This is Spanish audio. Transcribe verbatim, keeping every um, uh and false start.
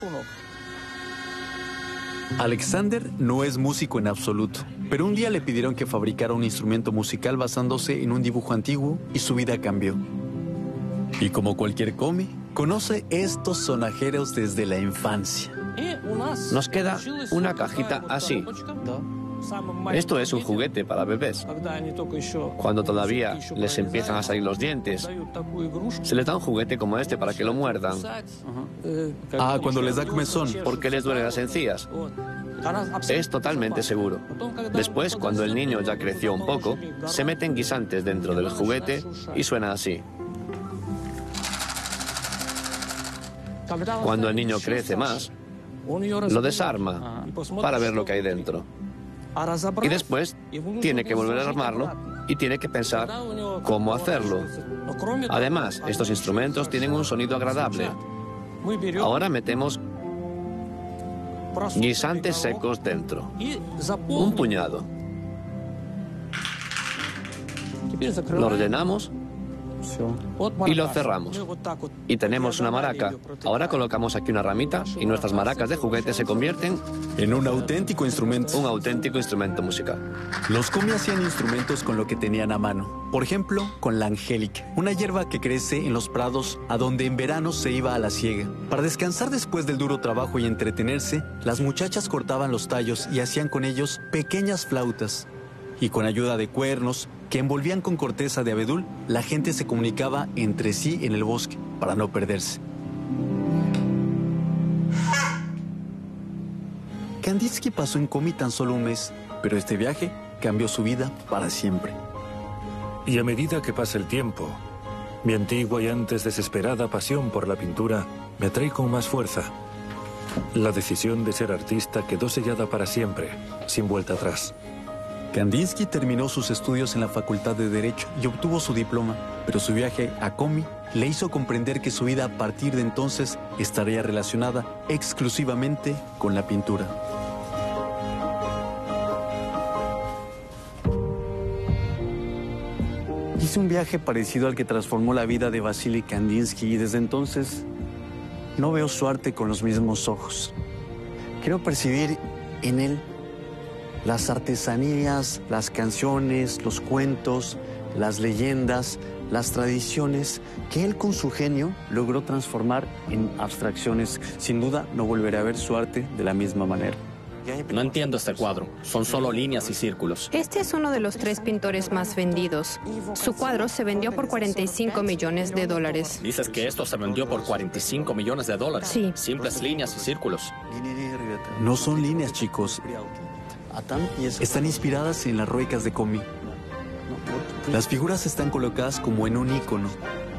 Alexander no es músico en absoluto, pero un día le pidieron que fabricara un instrumento musical basándose en un dibujo antiguo y su vida cambió. Y como cualquier come, conoce estos sonajeros desde la infancia. Nos queda una cajita así. Esto es un juguete para bebés. Cuando todavía les empiezan a salir los dientes, se les da un juguete como este para que lo muerdan. Ah, cuando les da comezón. Porque les duelen las encías. Es totalmente seguro. Después, cuando el niño ya creció un poco, se meten guisantes dentro del juguete y suena así. Cuando el niño crece más, lo desarma para ver lo que hay dentro. Y después tiene que volver a armarlo y tiene que pensar cómo hacerlo. Además, estos instrumentos tienen un sonido agradable. Ahora metemos guisantes secos dentro. Un puñado. Lo rellenamos y lo cerramos. Y tenemos una maraca. Ahora colocamos aquí una ramita y nuestras maracas de juguete se convierten en un auténtico instrumento. Un auténtico instrumento musical. Los Komi hacían instrumentos con lo que tenían a mano. Por ejemplo, con la angélica, una hierba que crece en los prados a donde en verano se iba a la siega. Para descansar después del duro trabajo y entretenerse, las muchachas cortaban los tallos y hacían con ellos pequeñas flautas. Y con ayuda de cuernos que envolvían con corteza de abedul, la gente se comunicaba entre sí en el bosque para no perderse. Kandinsky pasó en Komi tan solo un mes, pero este viaje cambió su vida para siempre. Y a medida que pasa el tiempo, mi antigua y antes desesperada pasión por la pintura me atrae con más fuerza. La decisión de ser artista quedó sellada para siempre, sin vuelta atrás. Kandinsky terminó sus estudios en la Facultad de Derecho y obtuvo su diploma, pero su viaje a Komi le hizo comprender que su vida a partir de entonces estaría relacionada exclusivamente con la pintura. Hice un viaje parecido al que transformó la vida de Vasily Kandinsky y desde entonces no veo su arte con los mismos ojos. Quiero percibir en él las artesanías, las canciones, los cuentos, las leyendas, las tradiciones que él con su genio logró transformar en abstracciones. Sin duda no volveré a ver su arte de la misma manera. No entiendo este cuadro. Son solo líneas y círculos. Este es uno de los tres pintores más vendidos. Su cuadro se vendió por cuarenta y cinco millones de dólares. ¿Dices que esto se vendió por cuarenta y cinco millones de dólares? Sí. Simples líneas y círculos. No son líneas, chicos. Están inspiradas en las ruecas de Komi. Las figuras están colocadas como en un ícono.